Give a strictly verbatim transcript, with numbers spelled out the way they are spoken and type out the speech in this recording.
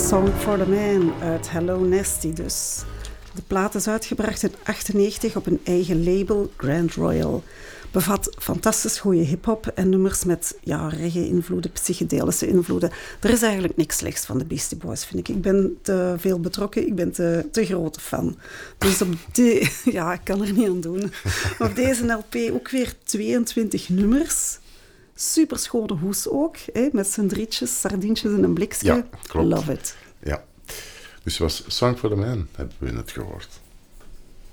Song for the Man uit Hello Nasty dus. De plaat is uitgebracht in achtennegentig op een eigen label, Grand Royal. Bevat fantastisch goede hip-hop en nummers met ja, reggae-invloeden, psychedelische invloeden. Er is eigenlijk niks slechts van de Beastie Boys, vind ik. Ik ben te veel betrokken, ik ben te, te grote fan. Dus op die, ja, ik kan er niet aan doen. Op deze L P ook weer tweeëntwintig nummers. Super schone hoes ook, hè, met zijn drietjes, sardientjes en een blikje. Ja, klopt. Love it. Ja. Dus het was Song for the Man, hebben we net gehoord.